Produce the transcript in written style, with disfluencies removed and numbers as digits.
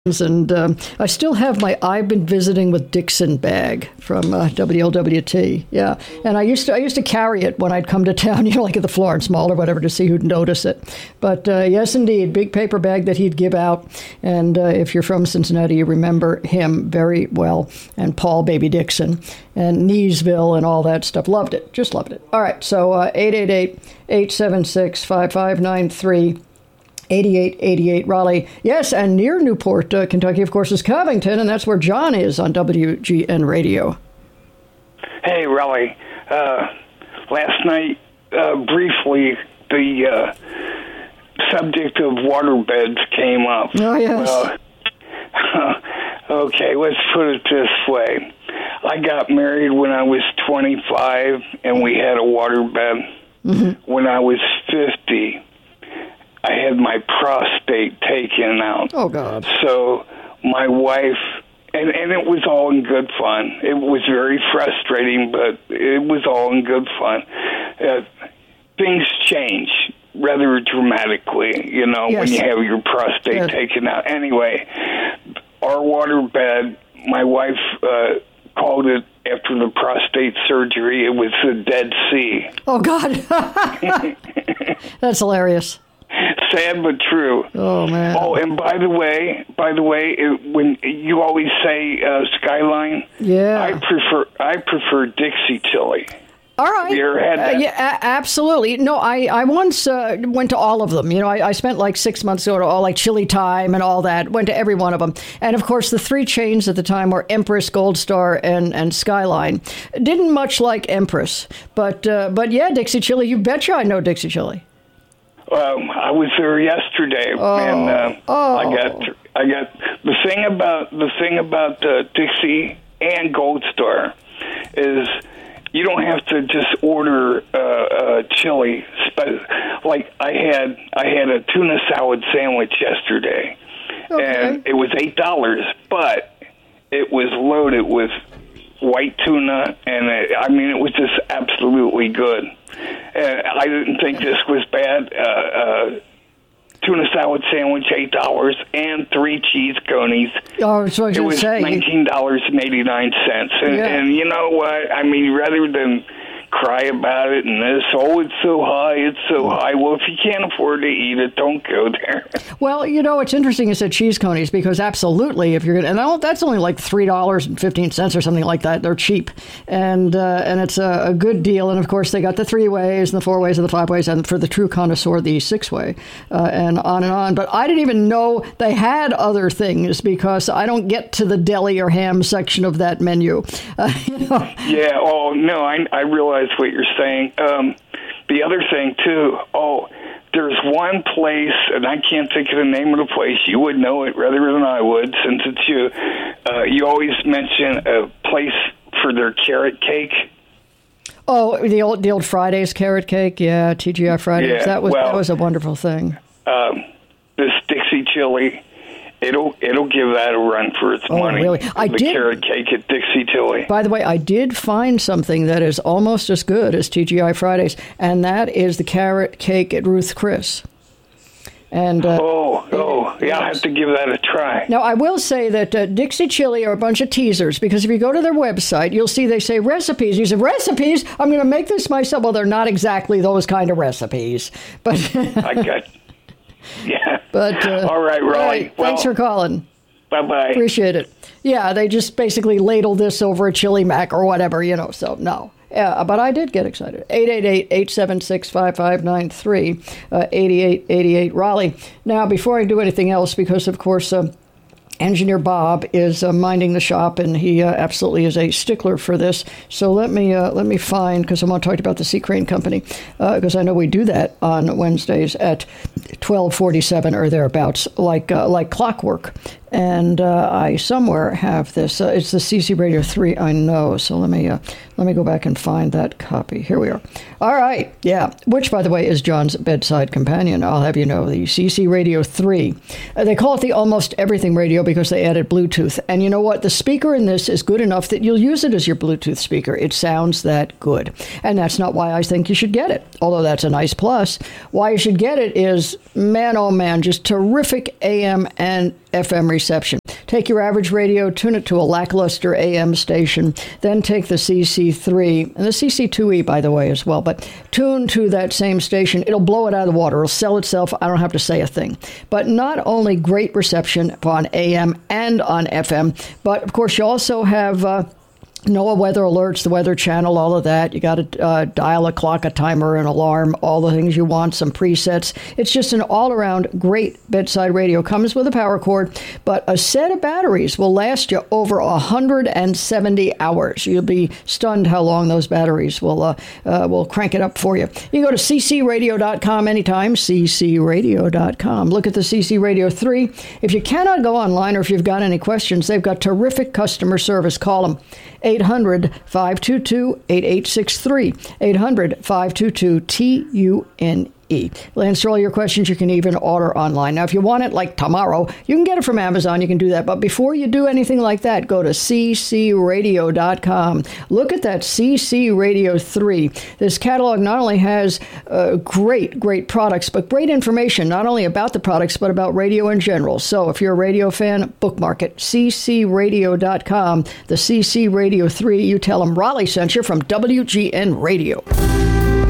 And I still have my "I've been visiting with Dixon" bag from WLWT. Yeah, and I used to carry it when I'd come to town, like at the Florence Mall or whatever, to see who'd notice it. But yes, indeed, big paper bag that he'd give out. And if you're from Cincinnati, you remember him very well. And Paul Baby Dixon and Kneesville and all that stuff. Loved it. Just loved it. All right. So 888-876-5593. 8888 Raleigh. Yes, and near Newport, Kentucky, of course, is Covington, and that's where John is on WGN Radio. Hey, Raleigh. Last night, briefly, the subject of waterbeds came up. Oh, yes. Okay, let's put it this way. I got married when I was 25, and we had a waterbed. Mm-hmm. When I was 50, I had my prostate taken out. Oh, God. So my wife, and it was all in good fun. It was very frustrating, but it was all in good fun. Things change rather dramatically, yes, when you have your prostate taken out. Anyway, our water bed, my wife called it, after the prostate surgery, it was the Dead Sea. Oh, God. That's hilarious. Sad but true. Oh, man. Oh, and by the way, when you always say Skyline, yeah, I prefer Dixie Chili. All right. Have you ever had that? Yeah, absolutely. No, I once went to all of them. I spent like 6 months going to all like Chili Time and all that. Went to every one of them. And of course, the three chains at the time were Empress, Gold Star, and Skyline. Didn't much like Empress, but yeah, Dixie Chili. You betcha I know Dixie Chili. I was there yesterday, and I got the thing about Dixie and Gold Star is you don't have to just order chili. Like I had a tuna salad sandwich yesterday, and it was $8, but it was loaded with white tuna, and it was just absolutely good. I didn't think this was bad. Tuna salad sandwich, $8, and 3 cheese conies. Oh, that's what I was it was say. $19.89. And you know what? Rather than cry about it and this, it's so high. Well, if you can't afford to eat it, don't go there. Well, it's interesting you said cheese conies, because absolutely, if you're going to, and that's only like $3.15 or something like that. They're cheap, and it's a good deal. And of course, they got the 3 ways and the 4 ways and the 5 ways, and for the true connoisseur, the 6 way, and on and on. But I didn't even know they had other things, because I don't get to the deli or ham section of that menu. Yeah. Oh no, I realize what you're saying. The other thing too, there's one place, and I can't think of the name of the place. You would know it rather than I would, since it's you. You always mention a place for their carrot cake. Oh, the old Fridays carrot cake, yeah, TGI Fridays. Yeah, that was a wonderful thing. This Dixie Chili, it'll give that a run for its money. Really? Carrot cake at Dixie Chili. By the way, I did find something that is almost as good as TGI Fridays, and that is the carrot cake at Ruth Chris. And I'll have to give that a try. Now, I will say that Dixie Chili are a bunch of teasers, because if you go to their website, you'll see they say recipes. You say, recipes? I'm going to make this myself. Well, they're not exactly those kind of recipes. But I got yeah. But all right, Raleigh. Thanks for calling. Bye-bye. Appreciate it. Yeah, they just basically ladle this over a chili mac or whatever, so no. Yeah, but I did get excited. 888-876-5593, 8888 Raleigh. Now, before I do anything else, because, of course, Engineer Bob is minding the shop, and he absolutely is a stickler for this. So let me find, because I want to talk about the Sea Crane Company, because I know we do that on Wednesdays at 12:47 or thereabouts, like clockwork. And I somewhere have this. It's the CC Radio 3, I know. So let me go back and find that copy. Here we are. All right. Yeah. Which, by the way, is John's bedside companion. I'll have you know, the CC Radio 3. They call it the Almost Everything Radio because they added Bluetooth. And you know what? The speaker in this is good enough that you'll use it as your Bluetooth speaker. It sounds that good. And that's not why I think you should get it, although that's a nice plus. Why you should get it is, man, oh man, just terrific AM and FM reception. Take your average radio, tune it to a lackluster AM station, then take the CC3, and the CC2E, by the way, as well, but tune to that same station. It'll blow it out of the water. It'll sell itself. I don't have to say a thing. But not only great reception on AM and on FM, but, of course, you also have NOAA weather alerts, the Weather Channel, all of that. You got to dial a clock, a timer, an alarm, all the things you want, some presets. It's just an all-around great bedside radio. Comes with a power cord, but a set of batteries will last you over 170 hours. You'll be stunned how long those batteries will crank it up for you. You go to ccradio.com anytime, ccradio.com. Look at the CC Radio 3. If you cannot go online or if you've got any questions, they've got terrific customer service. Call them. 800-522-8863. 800-522-TUNE. We'll answer all your questions. You can even order online. Now, if you want it like tomorrow, you can get it from Amazon. You can do that. But before you do anything like that, go to ccradio.com. Look at that CC Radio 3. This catalog not only has great products, but great information, not only about the products, but about radio in general. So if you're a radio fan, bookmark it. ccradio.com. The CC Radio 3. You tell them Raleigh sent you from WGN Radio.